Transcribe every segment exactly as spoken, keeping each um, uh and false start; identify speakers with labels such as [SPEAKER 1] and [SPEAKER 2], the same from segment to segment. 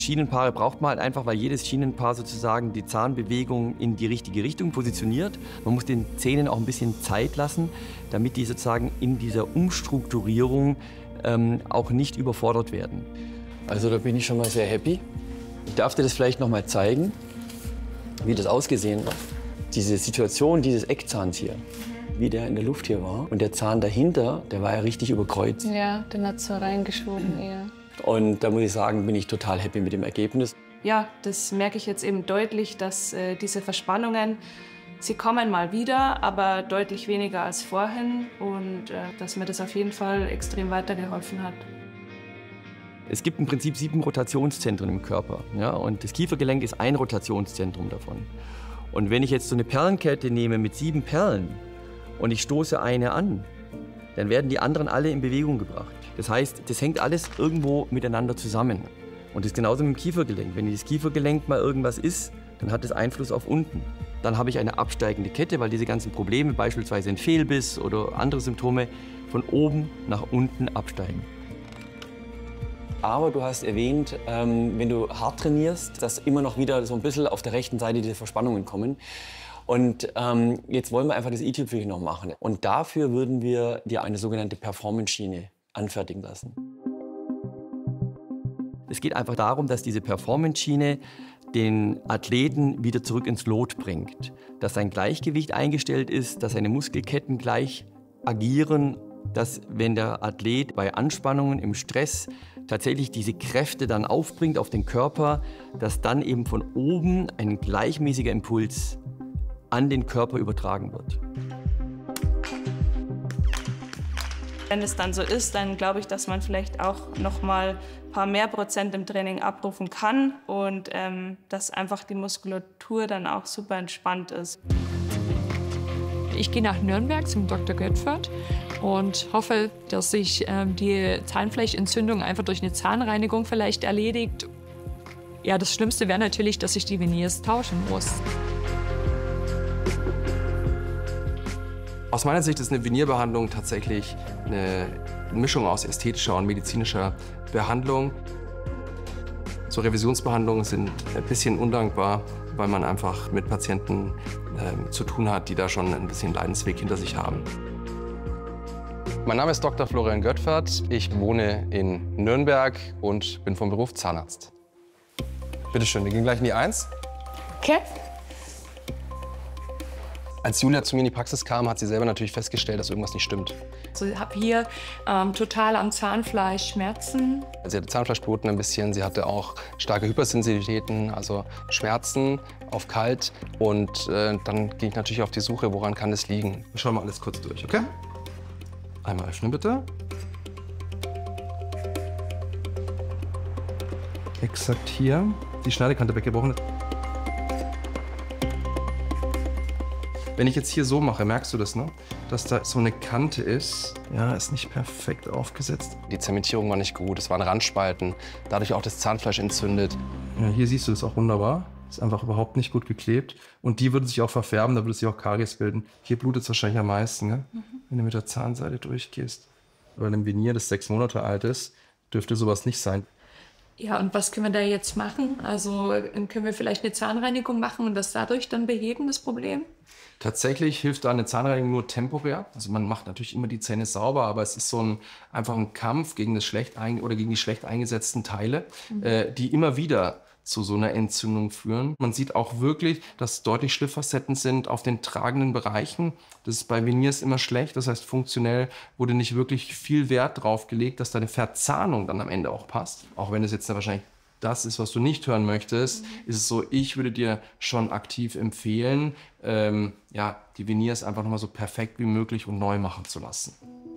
[SPEAKER 1] Schienenpaare braucht man halt einfach, weil jedes Schienenpaar sozusagen die Zahnbewegung in die richtige Richtung positioniert. Man muss den Zähnen auch ein bisschen Zeit lassen, damit die sozusagen in dieser Umstrukturierung ähm, auch nicht überfordert werden.
[SPEAKER 2] Also da bin ich schon mal sehr happy. Ich darf dir das vielleicht noch mal zeigen, wie das ausgesehen hat. Diese Situation dieses Eckzahns hier, wie der in der Luft hier war. Und der Zahn dahinter, der war ja richtig überkreuzt.
[SPEAKER 3] Ja, den hat so reingeschoben eher.
[SPEAKER 2] Und da muss ich sagen, bin ich total happy mit dem Ergebnis.
[SPEAKER 3] Ja, das merke ich jetzt eben deutlich, dass äh, diese Verspannungen, sie kommen mal wieder, aber deutlich weniger als vorhin. Und äh, dass mir das auf jeden Fall extrem weitergeholfen hat.
[SPEAKER 1] Es gibt im Prinzip sieben Rotationszentren im Körper. Ja? Und das Kiefergelenk ist ein Rotationszentrum davon. Und wenn ich jetzt so eine Perlenkette nehme mit sieben Perlen und ich stoße eine an, dann werden die anderen alle in Bewegung gebracht. Das heißt, das hängt alles irgendwo miteinander zusammen. Und das ist genauso mit dem Kiefergelenk. Wenn das Kiefergelenk mal irgendwas ist, dann hat das Einfluss auf unten. Dann habe ich eine absteigende Kette, weil diese ganzen Probleme, beispielsweise ein Fehlbiss oder andere Symptome, von oben nach unten absteigen.
[SPEAKER 2] Aber du hast erwähnt, ähm, wenn du hart trainierst, dass immer noch wieder so ein bisschen auf der rechten Seite diese Verspannungen kommen. Und ähm, jetzt wollen wir einfach das i-Tüpfelchen noch machen. Und dafür würden wir dir eine sogenannte Performance-Schiene anfertigen lassen.
[SPEAKER 1] Es geht einfach darum, dass diese Performance-Schiene den Athleten wieder zurück ins Lot bringt. Dass sein Gleichgewicht eingestellt ist, dass seine Muskelketten gleich agieren, dass wenn der Athlet bei Anspannungen im Stress tatsächlich diese Kräfte dann aufbringt auf den Körper, dass dann eben von oben ein gleichmäßiger Impuls an den Körper übertragen wird.
[SPEAKER 3] Wenn es dann so ist, dann glaube ich, dass man vielleicht auch noch mal ein paar mehr Prozent im Training abrufen kann und ähm, dass einfach die Muskulatur dann auch super entspannt ist.
[SPEAKER 4] Ich gehe nach Nürnberg zum Doktor Göttfert und hoffe, dass sich ähm, die Zahnfleischentzündung einfach durch eine Zahnreinigung vielleicht erledigt. Ja, das Schlimmste wäre natürlich, dass ich die Veneers tauschen muss.
[SPEAKER 5] Aus meiner Sicht ist eine Venierbehandlung tatsächlich eine Mischung aus ästhetischer und medizinischer Behandlung. So Revisionsbehandlungen sind ein bisschen undankbar, weil man einfach mit Patienten äh, zu tun hat, die da schon ein bisschen Leidensweg hinter sich haben. Mein Name ist Doktor Florian Göttfert. Ich wohne in Nürnberg und bin vom Beruf Zahnarzt. Bitte schön, wir gehen gleich in die Eins.
[SPEAKER 3] Okay.
[SPEAKER 5] Als Julia zu mir in die Praxis kam, hat sie selber natürlich festgestellt, dass irgendwas nicht stimmt.
[SPEAKER 4] Also ich habe hier ähm, total am Zahnfleisch Schmerzen.
[SPEAKER 5] Sie hatte Zahnfleischbluten ein bisschen, sie hatte auch starke Hypersensitivitäten, also Schmerzen auf kalt. Und äh, dann ging ich natürlich auf die Suche, woran kann es liegen. Wir schauen mal alles kurz durch, okay? Einmal öffnen, bitte. Exakt hier. Die Schneidekante weggebrochen. Wenn ich jetzt hier so mache, merkst du das, ne? Dass da so eine Kante ist. Ja, ist nicht perfekt aufgesetzt. Die Zementierung war nicht gut, es waren Randspalten, dadurch auch das Zahnfleisch entzündet. Ja, hier siehst du das auch wunderbar. Ist einfach überhaupt nicht gut geklebt. Und die würde sich auch verfärben, da würde sich auch Karies bilden. Hier blutet es wahrscheinlich am meisten, ne? Mhm. Wenn du mit der Zahnseide durchgehst. Bei einem Venier, das sechs Monate alt ist, dürfte sowas nicht sein.
[SPEAKER 4] Ja, und was können wir da jetzt machen? Also können wir vielleicht eine Zahnreinigung machen und das dadurch dann beheben, das Problem?
[SPEAKER 5] Tatsächlich hilft da eine Zahnreinigung nur temporär. Also man macht natürlich immer die Zähne sauber, aber es ist so ein, einfach ein Kampf gegen, das schlecht ein, oder gegen die schlecht eingesetzten Teile, mhm. äh, die immer wieder zu so einer Entzündung führen. Man sieht auch wirklich, dass deutlich Schlifffacetten sind auf den tragenden Bereichen. Das ist bei Veneers immer schlecht. Das heißt, funktionell wurde nicht wirklich viel Wert drauf gelegt, dass da eine Verzahnung dann am Ende auch passt. Auch wenn es jetzt wahrscheinlich das ist, was du nicht hören möchtest, mhm. ist es so, ich würde dir schon aktiv empfehlen, ähm, ja, die Veneers einfach nochmal so perfekt wie möglich und neu machen zu lassen.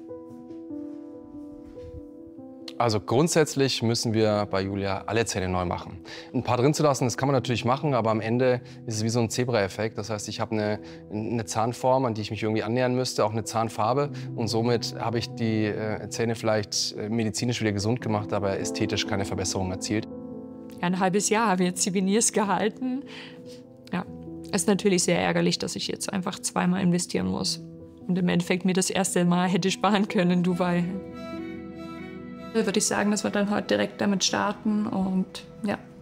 [SPEAKER 5] Also grundsätzlich müssen wir bei Julia alle Zähne neu machen. Ein paar drin zu lassen, das kann man natürlich machen, aber am Ende ist es wie so ein Zebra-Effekt. Das heißt, ich habe eine, eine Zahnform, an die ich mich irgendwie annähern müsste, auch eine Zahnfarbe. Und somit habe ich die äh, Zähne vielleicht äh, medizinisch wieder gesund gemacht, aber ästhetisch keine Verbesserung erzielt.
[SPEAKER 4] Ja, ein halbes Jahr habe ich jetzt die Veneers gehalten. Ja, es ist natürlich sehr ärgerlich, dass ich jetzt einfach zweimal investieren muss. Und im Endeffekt mir das erste Mal hätte sparen können in Dubai. Da würde ich sagen, dass wir dann heute direkt damit starten und ja,